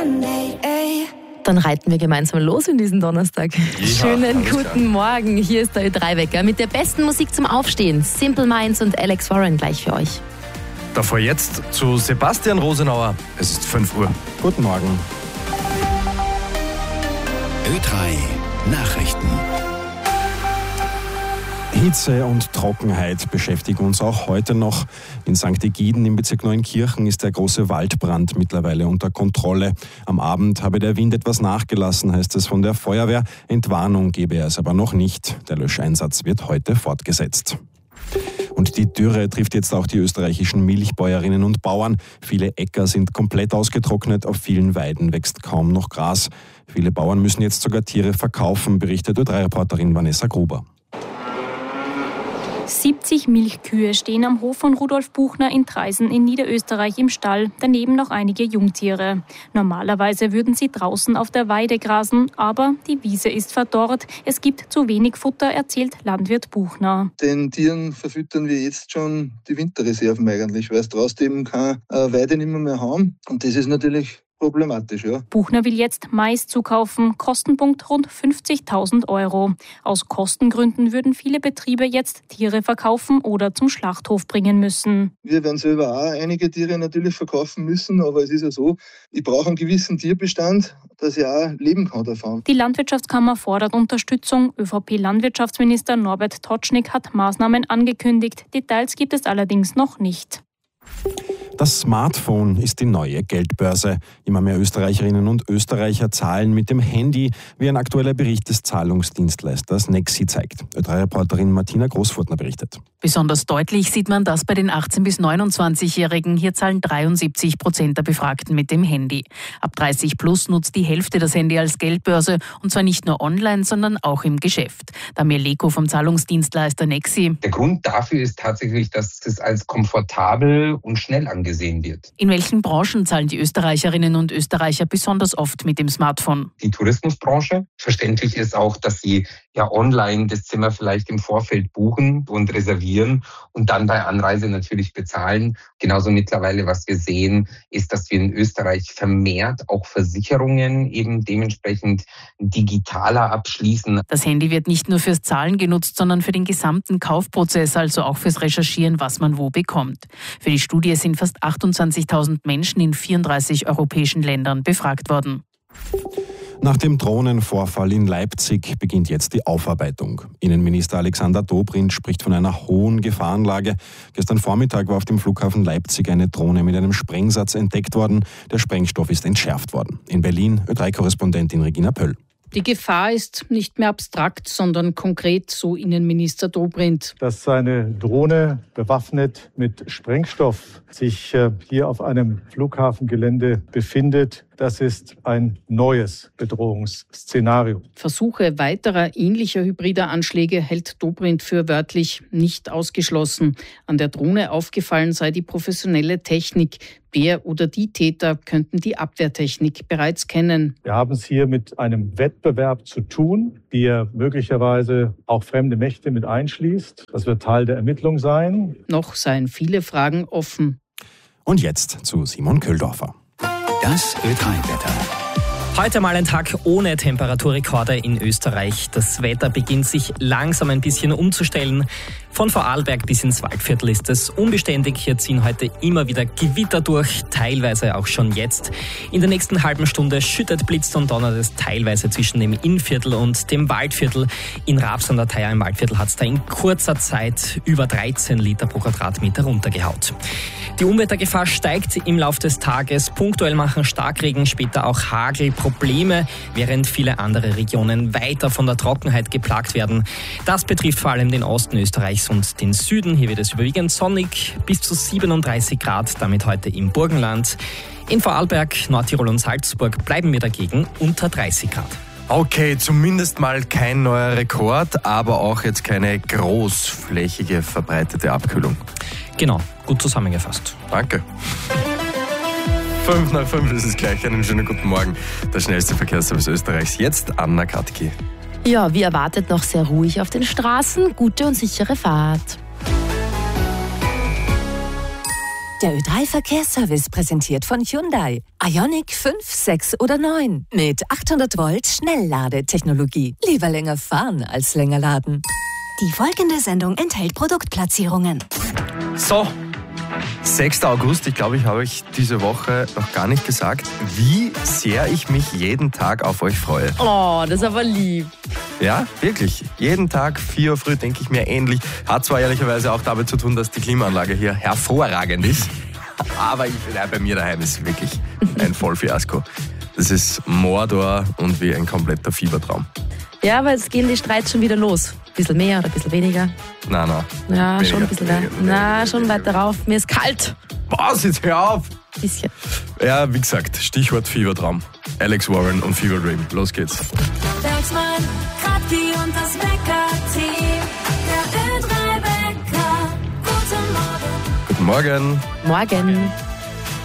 Monday, ey. Dann reiten wir gemeinsam los in diesen Donnerstag. Ja, Schönen guten Morgen. Hier ist der Ö3-Wecker mit der besten Musik zum Aufstehen. Simple Minds und Alex Warren gleich für euch. Davor jetzt zu Sebastian Rosenauer. Es ist 5 Uhr. Guten Morgen. Ö3 Nachrichten. Hitze und Trockenheit beschäftigen uns auch heute noch. In St. Egiden im Bezirk Neunkirchen ist der große Waldbrand mittlerweile unter Kontrolle. Am Abend habe der Wind etwas nachgelassen, heißt es von der Feuerwehr. Entwarnung gebe es aber noch nicht. Der Löscheinsatz wird heute fortgesetzt. Und die Dürre trifft jetzt auch die österreichischen Milchbäuerinnen und Bauern. Viele Äcker sind komplett ausgetrocknet, auf vielen Weiden wächst kaum noch Gras. Viele Bauern müssen jetzt sogar Tiere verkaufen, berichtet Ö3-Reporterin Vanessa Gruber. 70 Milchkühe stehen am Hof von Rudolf Buchner in Traisen in Niederösterreich im Stall, daneben noch einige Jungtiere. Normalerweise würden sie draußen auf der Weide grasen, aber die Wiese ist verdorrt. Es gibt zu wenig Futter, erzählt Landwirt Buchner. Den Tieren verfüttern wir jetzt schon die Winterreserven eigentlich, weil es draußen eben keine Weide nicht mehr haben. Und das ist natürlich problematisch, ja. Buchner will jetzt Mais zukaufen, Kostenpunkt rund 50.000 €. Aus Kostengründen würden viele Betriebe jetzt Tiere verkaufen oder zum Schlachthof bringen müssen. Wir werden selber auch einige Tiere natürlich verkaufen müssen, aber es ist ja so, ich brauche einen gewissen Tierbestand, dass ich auch leben kann davon. Die Landwirtschaftskammer fordert Unterstützung. ÖVP-Landwirtschaftsminister Norbert Totschnig hat Maßnahmen angekündigt. Details gibt es allerdings noch nicht. Das Smartphone ist die neue Geldbörse. Immer mehr Österreicherinnen und Österreicher zahlen mit dem Handy, wie ein aktueller Bericht des Zahlungsdienstleisters Nexi zeigt. Ö3-Reporterin Martina Großfurtner berichtet. Besonders deutlich sieht man das bei den 18- bis 29-Jährigen. Hier zahlen 73% der Befragten mit dem Handy. Ab 30 plus nutzt die Hälfte das Handy als Geldbörse, und zwar nicht nur online, sondern auch im Geschäft. Damir Leko vom Zahlungsdienstleister Nexi. Der Grund dafür ist tatsächlich, dass es als komfortabel und schnell angesehen wird. In welchen Branchen zahlen die Österreicherinnen und Österreicher besonders oft mit dem Smartphone? Die Tourismusbranche. Verständlich ist auch, dass sie online das Zimmer vielleicht im Vorfeld buchen und reservieren und dann bei Anreise natürlich bezahlen. Genauso mittlerweile, was wir sehen, ist, dass wir in Österreich vermehrt auch Versicherungen eben dementsprechend digitaler abschließen. Das Handy wird nicht nur fürs Zahlen genutzt, sondern für den gesamten Kaufprozess, also auch fürs Recherchieren, was man wo bekommt. Für die Studie sind fast 28.000 Menschen in 34 europäischen Ländern befragt worden. Nach dem Drohnenvorfall in Leipzig beginnt jetzt die Aufarbeitung. Innenminister Alexander Dobrindt spricht von einer hohen Gefahrenlage. Gestern Vormittag war auf dem Flughafen Leipzig eine Drohne mit einem Sprengsatz entdeckt worden. Der Sprengstoff ist entschärft worden. In Berlin Ö3-Korrespondentin Regina Pöll. Die Gefahr ist nicht mehr abstrakt, sondern konkret, so Innenminister Dobrindt. Dass eine Drohne bewaffnet mit Sprengstoff sich hier auf einem Flughafengelände befindet, das ist ein neues Bedrohungsszenario. Versuche weiterer ähnlicher hybrider Anschläge hält Dobrindt für wörtlich nicht ausgeschlossen. An der Drohne aufgefallen sei die professionelle Technik. Wer oder die Täter könnten die Abwehrtechnik bereits kennen. Wir haben es hier mit einem Wettbewerb zu tun, der möglicherweise auch fremde Mächte mit einschließt. Das wird Teil der Ermittlung sein. Noch seien viele Fragen offen. Und jetzt zu Simon Köhldorfer. Das Ö3-Wetter. Heute mal ein Tag ohne Temperaturrekorde in Österreich. Das Wetter beginnt sich langsam ein bisschen umzustellen. Von Vorarlberg bis ins Waldviertel ist es unbeständig. Hier ziehen heute immer wieder Gewitter durch, teilweise auch schon jetzt. In der nächsten halben Stunde schüttet, blitzt und donnert es teilweise zwischen dem Innviertel und dem Waldviertel. In Raps an der Thaya im Waldviertel hat es da in kurzer Zeit über 13 Liter pro Quadratmeter runtergehaut. Die Unwettergefahr steigt im Laufe des Tages. Punktuell machen Starkregen, später auch Hagel Probleme, während viele andere Regionen weiter von der Trockenheit geplagt werden. Das betrifft vor allem den Osten Österreichs und den Süden. Hier wird es überwiegend sonnig, bis zu 37 Grad, damit heute im Burgenland. In Vorarlberg, Nordtirol und Salzburg bleiben wir dagegen unter 30 Grad. Okay, zumindest mal kein neuer Rekord, aber auch jetzt keine großflächige verbreitete Abkühlung. Genau, gut zusammengefasst. Danke. 5 nach 5 ist es gleich. Einen schönen guten Morgen. Der schnellste Verkehrsservice Österreichs. Jetzt Anna Katki. Ja, wie erwartet noch sehr ruhig auf den Straßen. Gute und sichere Fahrt. Der Ö3 Verkehrsservice präsentiert von Hyundai. Ioniq 5, 6 oder 9. Mit 800 Volt Schnellladetechnologie. Lieber länger fahren als länger laden. Die folgende Sendung enthält Produktplatzierungen. So, 6. August, ich glaube, ich habe euch diese Woche noch gar nicht gesagt, wie sehr ich mich jeden Tag auf euch freue. Oh, das ist aber lieb. Ja, wirklich. Jeden Tag 4 Uhr früh denke ich mir endlich. Hat zwar ehrlicherweise auch damit zu tun, dass die Klimaanlage hier hervorragend ist, aber bei mir daheim ist wirklich ein Vollfiasko. Das ist Mordor und wie ein kompletter Fiebertraum. Ja, aber jetzt gehen die Streits schon wieder los. Ein bisschen mehr oder ein bisschen weniger? Nein. Ja, weniger, schon ein bisschen mehr. Schon weiter rauf. Mir ist kalt. Was? Jetzt hör auf! Ein bisschen. Ja, wie gesagt, Stichwort Fiebertraum. Alex Warren und Fever Dream. Los geht's. Bergsmann, Kratki und das Wecker-Team. Der Ö3 Wecker. Guten Morgen. Guten Morgen. Morgen.